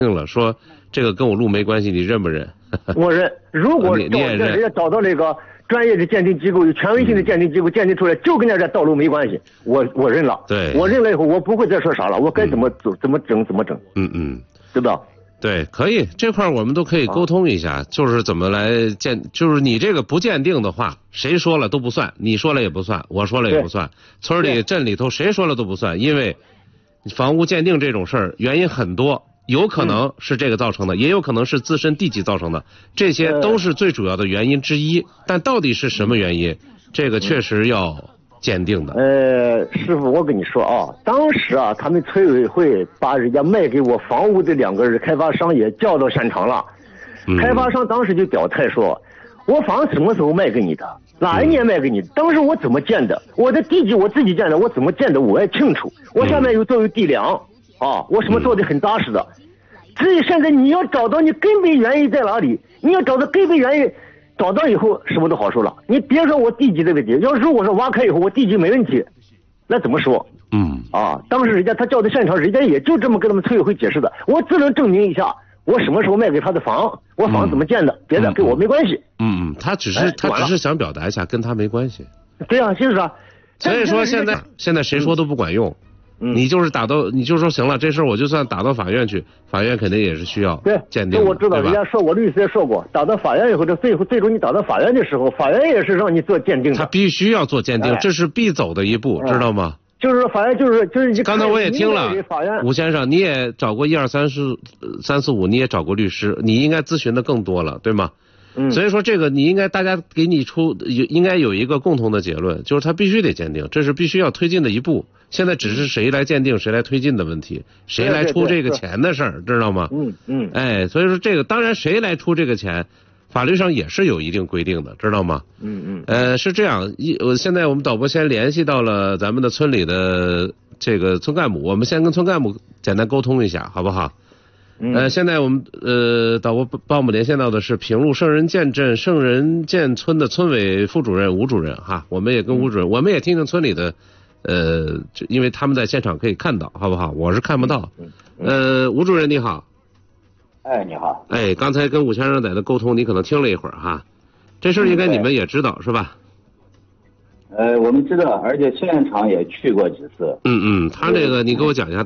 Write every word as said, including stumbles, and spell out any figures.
定了，说这个跟我路没关系，你认不认？ 我认。如果你你也认人家找到那个专业的鉴定机构，有权威性的鉴定机构鉴定出来，就跟人家这道路没关系，我我认了。 对， 我认了以后，我不会再说啥了，我该怎么走、嗯、怎么整怎么整。 嗯嗯， 对吧？ 对，可以，这块我们都可以沟通一下，啊、就是怎么来鉴，就是你这个不鉴定的话，谁说了都不算，你说了也不算，我说了也不算，村里镇里头谁说了都不算，因为房屋鉴定这种事儿原因很多。有可能是这个造成的、嗯、也有可能是自身地基造成的，这些都是最主要的原因之一、呃、但到底是什么原因、嗯、这个确实要鉴定的。 呃师傅，我跟你说啊，当时啊他们村委会把人家卖给我房屋的两个人开发商也叫到现场了、嗯、开发商当时就表态说，我房什么时候卖给你的，哪一年卖给你的、嗯、当时我怎么建的，我的地基我自己建的，我怎么建的我也清楚，我下面又做有地梁、嗯、啊，我什么做的很扎实的。所以现在你要找到你根本原因在哪里，你要找到根本原因，找到以后什么都好说了。你别说我地基的问题，要是我说挖开以后我地基没问题，那怎么说？ 嗯啊，当时人家他叫的现场，人家也就这么跟他们村委会解释的，我只能证明一下我什么时候卖给他的房，我房怎么建的，嗯、别的跟我没关系。 嗯嗯，他只是、哎、他只是想表达一下，跟他没关系。 对啊，就是啊。 所以说现在现在谁说都不管用。嗯、你就是打到，你就说行了，这事儿我就算打到法院去，法院肯定也是需要鉴定的。 对，我知道，人家说过，律师也说过，打到法院以后，这最后最终你打到法院的时候，法院也是让你做鉴定的。 他必须要做鉴定，哎、这是必走的一步，哎、知道吗？ 就是法院，就是就是你。 刚才我也听了，吴先生，你也找过一二三四三四五，你也找过律师，你应该咨询的更多了，对吗？嗯。所以说这个你应该大家给你出应该有一个共同的结论，就是他必须得鉴定，这是必须要推进的一步。现在只是谁来鉴定谁来推进的问题，谁来出这个钱的事儿，知道吗？ 嗯嗯。 哎，所以说这个当然谁来出这个钱，法律上也是有一定规定的，知道吗？ 嗯嗯。呃， 是这样，一我现在我们导播先联系到了咱们的村里的这个村干部，我们先跟村干部简单沟通一下，好不好？嗯。呃，现在我们呃导播帮我们连线到的是平陆圣人涧镇圣人涧村的村委副主任吴主任哈，我们也跟吴主任，嗯、我们也听听村里的。呃，因为他们在现场可以看到，好不好？我是看不到。呃，吴主任你好。 哎，你好。 哎，刚才跟武先生在那沟通，你可能听了一会儿哈。这事儿应该你们也知道、嗯、是吧？ 呃，我们知道，而且现场也去过几次。 嗯嗯，他这个你给我讲一下。